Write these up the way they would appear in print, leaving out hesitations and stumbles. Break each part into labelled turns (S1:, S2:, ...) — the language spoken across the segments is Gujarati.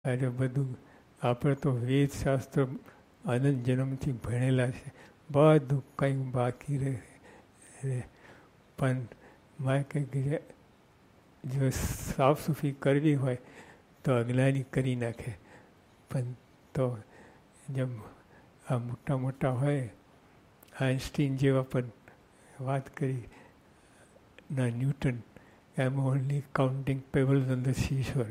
S1: આજે બધું આપણે તો વેદશાસ્ત્ર અનંત જન્મથી ભણેલા છે, બધું કંઈ બાકી રહે. પણ મારે કંઈક જો સાફ સફાઈ કરવી હોય તો અજ્ઞાની કરી નાખે. પણ તો જેમ આ મોટા મોટા હોય, આઇન્સ્ટીન જેવા પણ વાત કરી ના, newton, M only counting pebbles on the seashore.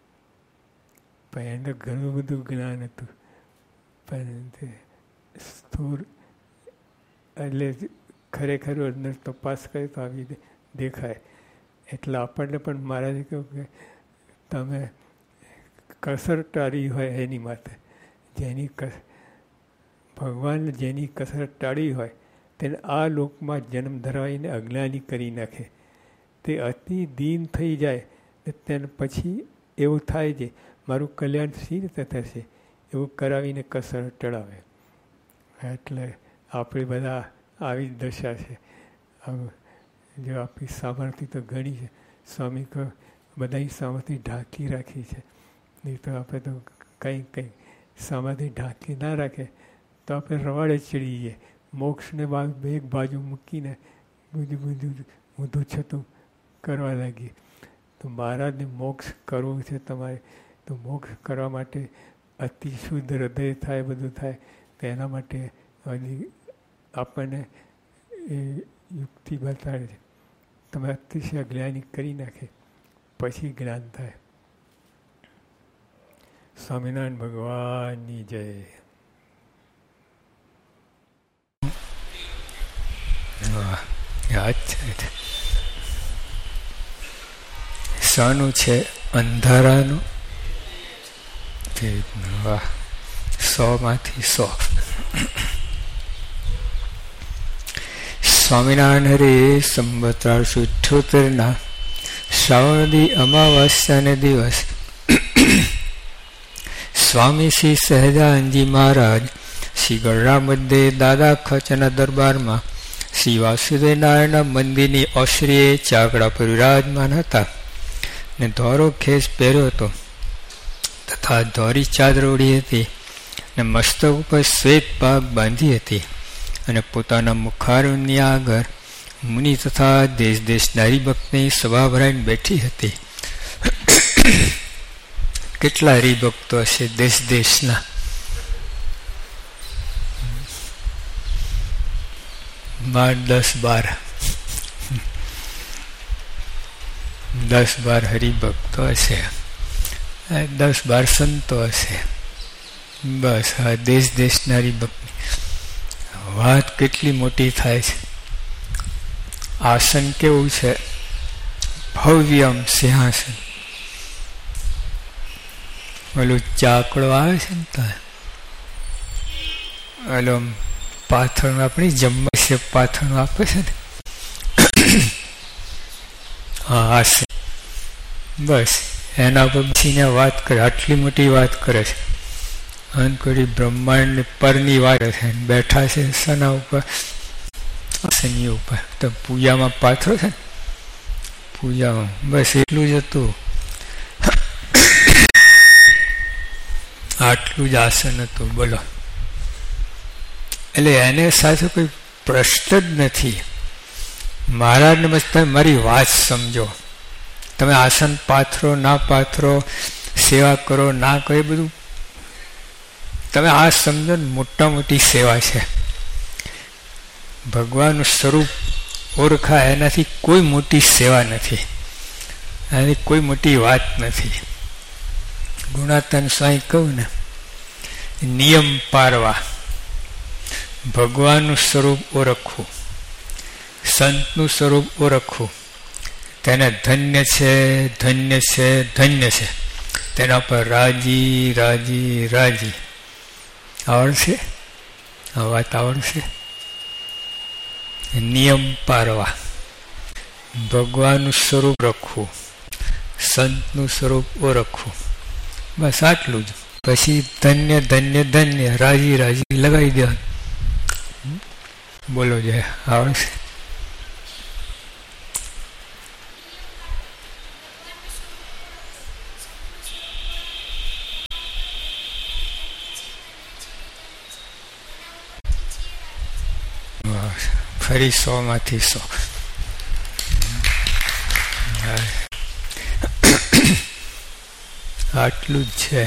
S1: પણ એને ઘણું બધું જ્ઞાન હતું. પણ તે સ્થૂળ એટલે ખરેખર અંદર તપાસ કરે તો આવી દેખાય. એટલે આપણને પણ મહારાજે કહ્યું કે તમે કસર ટાળી હોય એની માટે, જેની ભગવાન જેની કસર ટાળી હોય તેને આ લોકમાં જન્મ ધરાવીને અજ્ઞાની કરી નાખે. તે અતિ દીન થઈ જાય ને તેને પછી એવું થાય છે મારું કલ્યાણ સી રીતે થશે, એવું કરાવીને કસર ટળાવે. એટલે આપણે બધા આવી જ દશા છે. જો આપણી સામર્થ્ય તો ઘણી છે, સ્વામી કહો બધાની સામર્થ્ય ઢાંકી રાખી છે. નહીં તો આપણે તો કંઈ સામર્થ્ય ઢાંકી ના રાખે તો આપણે રવાડે ચડી જઈએ. મોક્ષને એક બાજુ મૂકીને બધું ઊંધું છતું કરવા લાગીએ. તો મહારાજને મોક્ષ કરવું છે તમારે, તો મોક્ષ કરવા માટે અતિ શુદ્ધ હૃદય થાય, બધું થાય. તો એના માટે આપણને એ યુક્તિ બતાડે છે. તમે અતિશય જ્ઞાની કરી નાખે પછી જ્ઞાન થાય. સ્વામિનારાયણ ભગવાનની જય.
S2: યાદ છે શાનું છે? અંધારાનું. 100 સ્વામિનારાયણ હરે સંવત 1878 શ્રાવણદી અમાવાસ્યાને દિવસ સ્વામી શ્રી સહજાનંદજી મહારાજ શ્રી ગઢડા મધ્યે દાદા ખચના દરબારમાં શ્રી વાસુદેવ નારાયણના મંદિરની ઓસરીએ ચાકડા પર વિરાજમાન હતા ને ધોરો ખેસ પહેર્યો હતો તથા ધોરી ચાદર ઓઢી હતી ને મસ્તક ઉપર શ્વેત પાગ બાંધી હતી અને પોતાના મુખારની આગળ મુનિ તથા દેશ દેશના હરિભક્તની સભા ભરાઈને બેઠી હતી. કેટલા હરિભક્તો હશે દેશ દેશના? 10-12 હરિભક્તો હશે, 10-12 સંતો હશે. બસ આ દેશ દેશના હરિભક્ત વાત કેટલી મોટી થાય છે. આસન કેવું છે? ભવ્યમ સિંહાસન. ઓલું ચાકડો આવે છે ને તો ઓલો પાથરણું આપણી જમવા છે, પાથરણું આપે છે ને, હા આસન. બસ એના પર બેસીને વાત કરે, આટલી મોટી વાત કરે છે. અંકડી બ્રહ્માંડ પરની વાત છે. બેઠા છે સના ઉપર, આસની ઉપર. તો પૂજામાં પાથરો છે ને, પૂજામાં બસ એટલું જ હતું. આટલું જ આસન હતું. બોલો. એટલે એને સાથે કોઈ પ્રશ્ન જ નથી. મહારાજને બસ તમે મારી વાત સમજો. તમે આસન પાથરો ના પાથરો, સેવા કરો ના કરો, એ બધું તમે આ સમજો ને, મોટા મોટી સેવા છે. ભગવાનનું સ્વરૂપ ઓળખાય એનાથી કોઈ મોટી સેવા નથી, એનાથી કોઈ મોટી વાત નથી. ગુણાતન સ્વામી કહું ને, નિયમ પારવા, ભગવાનનું સ્વરૂપ ઓળખવું, સંતનું સ્વરૂપ ઓળખવું, તેને ધન્ય છે, ધન્ય છે, ધન્ય છે, તેના પર રાજી રાજી રાજી. આવડશે? આ વાત આવડશે? નિયમ પારવા, ભગવાનનું સ્વરૂપ રખવું, સંતનું સ્વરૂપ ઓળખવું, બસ આટલું જ. પછી ધન્ય ધન્ય ધન્ય, રાજી રાજી લગાવી દેવાનું. બોલો જય. આવડશે? ફરી 100માંથી 100. આટલું જ છે.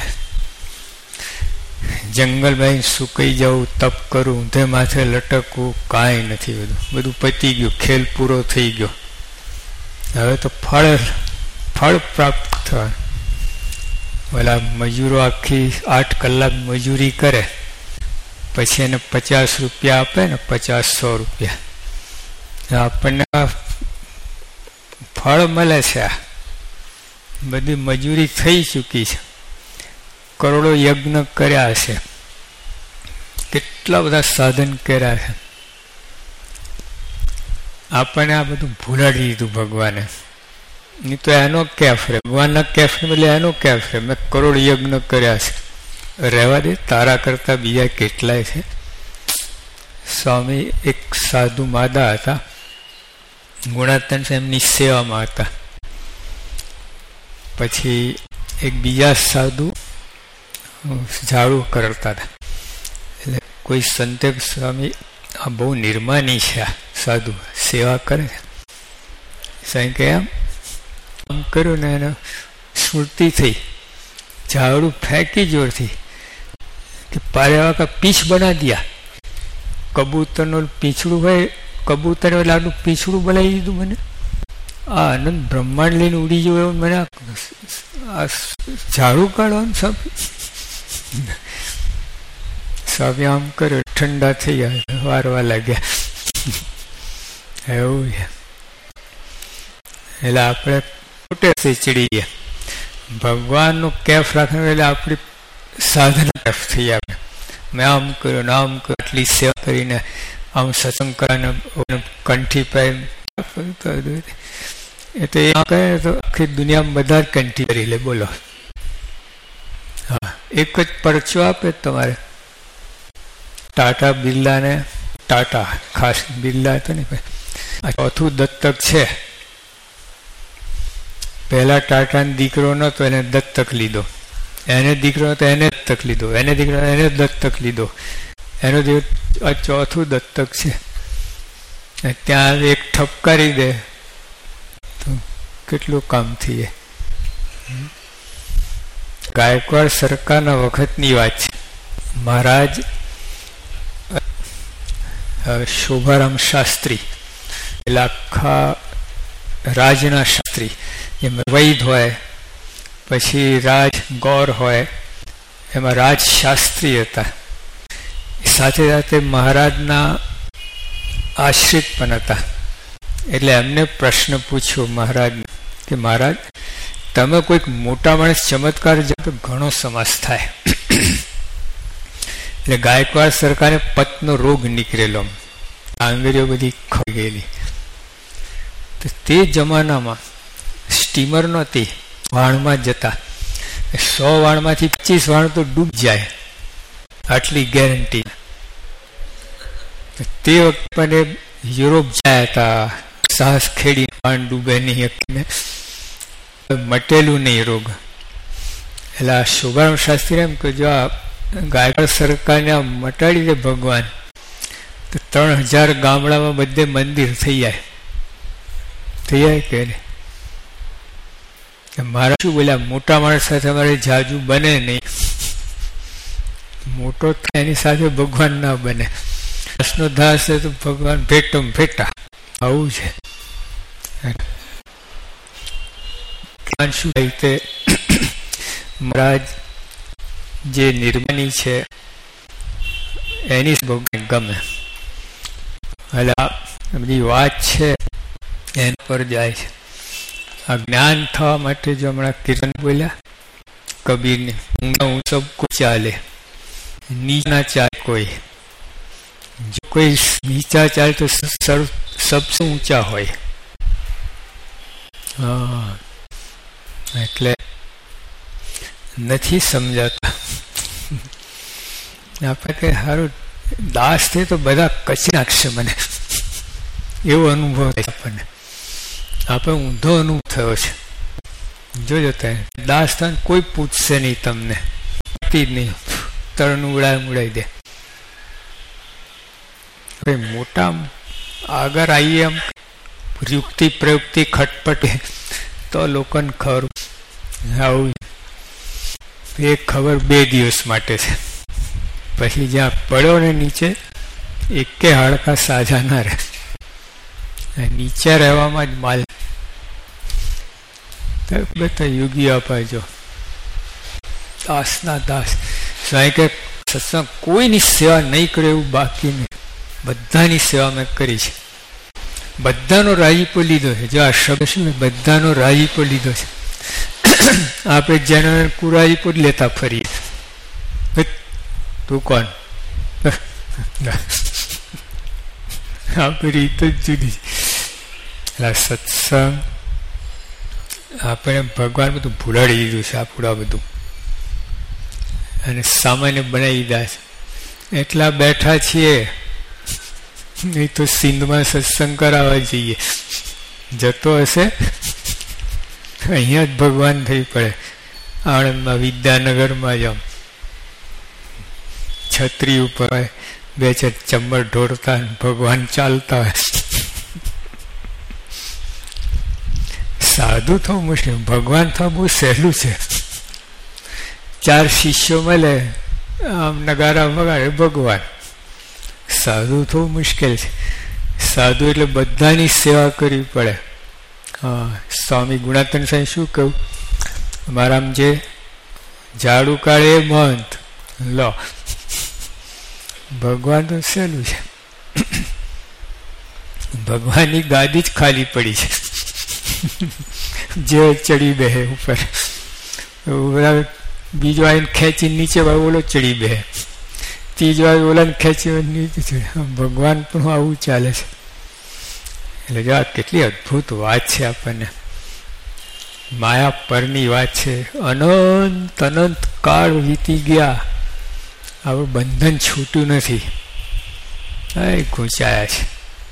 S2: જંગલમાં સુકાઈ જવું, તપ કરું, ઊંધે માથે લટકવું, કાંઈ નથી. બધું પતી ગયું, ખેલ પૂરો થઈ ગયો. હવે તો ફળ પ્રાપ્ત થવાનું. ઓલા મજૂરો આખી 8 કલાક મજૂરી કરે, પછી એને 50 રૂપિયા આપે ને, 50-100 રૂપિયા આપણને ફળ મળે છે. બધી મજૂરી થઈ ચૂકી છે. કરોડો યજ્ઞ કર્યા છે, કેટલા બધા સાધન કર્યા છે. આપણને આ બધું ભૂલાડી દીધું ભગવાને. નહીં તો એનો કેફ રે, ભગવાનના કેફ બદલે એનો કેફ રે. મેં કરોડ યજ્ઞ કર્યા છે. રહેવા દે, તારા કરતા બીજા કેટલાય છે. સ્વામી એક સાધુ માદા હતા, ગુણાતન એમની સેવામાં હતા. પછી એક બીજા સાધુ ઝાડુ કરતા હતા. એટલે કોઈ સંતે સ્વામી આ બહુ નિર્માની છે, આ સાધુ સેવા કરે છે. સાંઈ કે આમ કર્યું ને એને સ્મૃતિ થઈ, ઝાડુ ફેંકી જોરથી કે પારેવા કા પીછ બના દિયા. કબૂતરનું પીછડું હોય, કબૂતર એટલે આટલું પીછડું બનાવી દીધું મને. આ આનંદ બ્રહ્માંડ લઈને ઉડી ગયો એવું મને આ ઝાડુ કાઢવાનું સબ. સ્વામી આમ કર્યો, ઠંડા થઈ ગયા, વારવા લાગ્યા. એવું છે. એટલે આપણે ખોટેથી ચડી ગયા. ભગવાનનું કેફ રાખવાનું એટલે આપણી સાધના કેફ થઈ આપણે. મેં આમ કર્યું ને આમ કર્યું, આટલી સેવા કરીને આમ સત્સંગ કરીને કંઠી પાઈ. એ તો એ કહે તો આખી દુનિયામાં બધા જ કંઠી કરી લે. બોલો, હા, એક જ પરચો આપે તમારે. ટાટા બિરલાને, ટાટા ખાસ બિરલા હતો ને, ચોથું દત્તક છે. પહેલા ટાટાનો દીકરો નતો, એને દત્તક લીધો. એને દીકરો હતો, એને દત્તક લીધો. એને દીકરો, એને દત્તક લીધો. એનો આ ચોથું દત્તક છે. ત્યાં એક ઠપકારી દે તો કેટલું કામ થઈ જાય. ગાયકવાડ સરકારના વખતની વાત છે. મહારાજ શોભારામ શાસ્ત્રી, એટલે આખા રાજના શાસ્ત્રી, જેમ વૈદ હોય, પછી રાજ ગૌર હોય, એમાં રાજશાસ્ત્રી હતા. સાથે સાથે મહારાજના આશ્રિત પણ હતા. એટલે એમને પ્રશ્ન પૂછ્યો મહારાજને કે મહારાજ, તમે કોઈક મોટા માણસ ચમત્કાર જાઓ તો ઘણો સમાસ થાય. એટલે ગાયકવાડ સરકારે પતનો રોગ નીકળેલો, આંગળીઓ બધી ખોઈ ગયેલી. તો તે જમાનામાં સ્ટીમર નહોતી, વાણમાં જતા. 100 વાણમાંથી 25 વાણ તો ડૂબ જાય, આટલી ગેરંટી. તે વખતે પણ યુરોપ જાય હતા, સાહસ ખેડી વાણ ડૂબે નહીં, મટેલું નહીં રોગ. એટલે આ શોભારામ શાસ્ત્રી એમ કે જો આ ગાયકવાડ સરકારને આ મટાડી દે ભગવાન, તો 3000 ગામડામાં બધે મંદિર થઈ જાય. થઈ જાય કે નહીં? મારા શું બોલ્યા, મોટા માણસ સાથે અમારે જાજુ બને નહીં. મોટો થાય એની સાથે ભગવાન ના બને. દાસનો દાસ છે તો ભગવાન ભેટો ભેટા, આવું છે. શું રીતે મહારાજ જે નિર્માની છે એની ભગવાન ગમે. એટલે આ બધી વાત છે એના પર જાય છે. આ જ્ઞાન થવા માટે જો હમણાં કીર્તન બોલ્યા કબીરને, હું સબ કો ચાલે, નીચા ચાલે કોઈ. જો કોઈ નીચા ચાલે તો સબસે ઊંચા હોય. હા, એટલે નથી સમજાતા. આપણે કઈ સારું દાસ થાય તો બધા કચી નાખશે મને, એવો અનુભવ થાય આપણને. આપણે ઊંધો અનુભવ થયો છે. જોજો ત્યાં દાસ થાય કોઈ પૂછશે નહીં તમને, જ નહીં, તળનું ઉડાવી દે. મોટા આગળ આવીએ એમ યુક્તિ પ્રયુક્તિ ખટપટે તો લોકોને ખબર આવું એ ખબર 2 દિવસ માટે છે. પછી જ્યાં પડ્યો ને નીચે એકે હાડકા સાજા ના રહે. નીચે રહેવામાં જ માલ. બધા યોગી અપાજો દાસના દાસ સ્વાય કે સત્સંગ કોઈની સેવા નહીં કરે એવું બાકી નહીં. બધાની સેવા મેં કરી છે. બધાનો રાજીપો લીધો છે. જો આ શબ્દ છે ને બધાનો રાજીપો લીધો છે. આપણે જેનો કુરાજીપો જ લેતા ફરીએ. તું કોણ? આપણી રીત જ જુદી. સત્સંગ આપણે ભગવાન બધું ભૂલાડી દીધું છે. આપણું બધું અને સામાન્ય બનાવી દીધા છે. એટલા બેઠા છીએ નહીં તો સિંધમાં સત્સંગ કરાવવા જઈએ. જતો હશે અહીંયા જ ભગવાન થઈ પડે. આણંદમાં વિદ્યાનગરમાં જ છત્રી ઉપર 2-4 ચમર ઢોળતા ભગવાન ચાલતા હોય. સાધુ થવું મુશ્કેલ, ભગવાન થવું બહુ સહેલું છે. 4 શિષ્યો મળે આમ નગારા વગાડે ભગવાન. સાધુ થવું મુશ્કેલ છે. સાધુ એટલે બધાની સેવા કરવી પડે. હા, સ્વામી ગુણાતન સાહેબ શું કહ્યું? મારામ જે ઝાડુ કાઢે એ મહંત લો. ભગવાન તો સહેલું છે. ભગવાનની ગાદી જ ખાલી પડી છે. જે ચડી બેહે ઉપર, બીજો આવીને ખેંચી નીચે ઓલો ચડી બેહે, ત્રીજો આવી ઓલાને ખેંચી નીચે ચડે. ભગવાન પણ આવું ચાલે છે. એટલે જો આ કેટલી અદ્ભુત વાત છે. આપણને માયા પરની વાત છે. અનંત અનંત કાળ વીતી ગયા, હવે બંધન છૂટ્યું નથી. ગુંચાયા છે.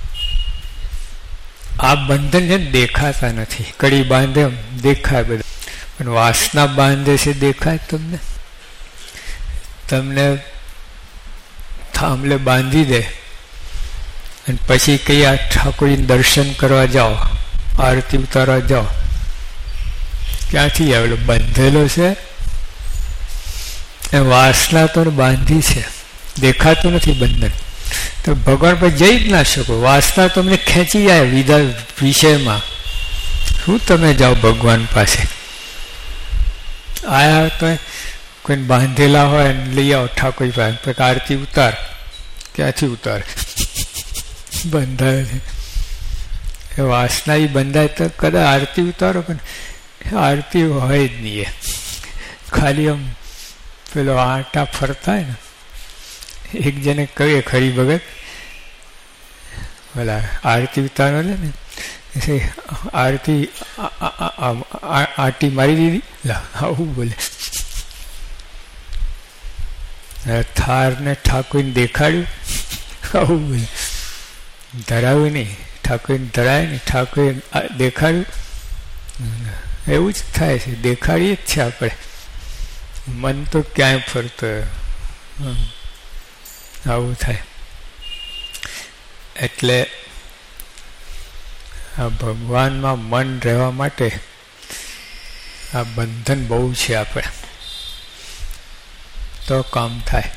S2: આ બંધન છે ને દેખાતા નથી. કડી બાંધે એમ દેખાય બધા, પણ વાસના બાંધે છે દેખાય તમને? તમને થાંભલે બાંધી દે અને પછી કઈ આ ઠાકોરજીને દર્શન કરવા જાઓ, આરતી ઉતારવા જાઓ, ક્યાંથી આવેલો? બંધેલો છે. એ વાસના તો બાંધી છે, દેખાતું નથી બંધન. તો ભગવાન પર જઈ જ ના શકો. વાસના તમને ખેંચી જાય વિધા વિષયમાં. શું તમે જાઓ ભગવાન પાસે? આયા તો કોઈને બાંધેલા હોય ને લઈ આવો ઠાકોર પાસે, આરતી ઉતાર. ક્યાંથી ઉતાર? બંધાય છે. એ વાસના એ બંધાય તો કદાચ આરતી ઉતારો, પણ આરતી હોય જ નહીં. એ ખાલી આમ પેલો આટા ફરતા હોય ને. એક જણે કહ્યું ખરી ભગત, બોલા આરતી ઉતારો લે ને, આરતી આટી મારી દીધી. આવું બોલે. થાર ને ઠાકોરને દેખાડ્યું. આવું બોલે. ધરાવ્યું નહીં, ઠાકોરને ધરાય ને ઠાકોર દેખાડ્યું. એવું જ થાય છે. દેખાડીએ જ છે આપણે. મન તો ક્યાંય ફરતો આવું થાય. એટલે આ ભગવાનમાં મન રહેવા માટે આ બંધન બહુ છે. આપણે તો કામ થાય.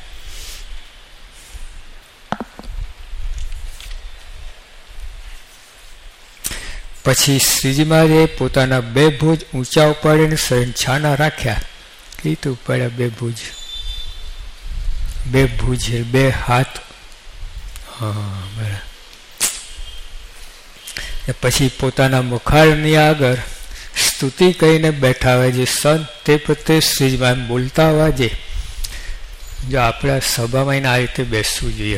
S2: પછી શ્રીજી મહારાજે પોતાના 2 ભુજ ઊંચા ઉપાડીને શરીર છાના રાખ્યા. કીધું ઉપાડ્યા 2 ભુજ. 2 ભુજ 2 હાથ. હા, બરાબર. પછી પોતાના મુખારની આગળ સ્તુતિ કહીને બેઠા હોય. જે સંત તે પોતે શ્રીજીમાં બોલતા હોય. જે જો આપણા સભામાં આ રીતે બેસવું જોઈએ.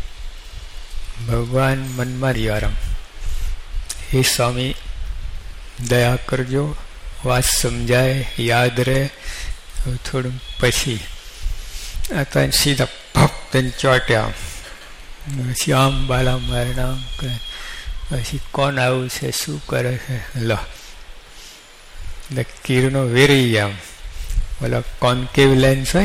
S2: ભગવાન મનમાં રિયારામ, હે સ્વામી દયા કરજો, વાત સમજાય, યાદ રહે. થોડું પછી આ સીધા ભક્ત ચોટ્યા. પછી આમ બાલા મારના પછી કોણ આવું છે, શું કરે છે? લો કિરણો વેરી આમ બોલો કોન્કેવ લેન્સ હોય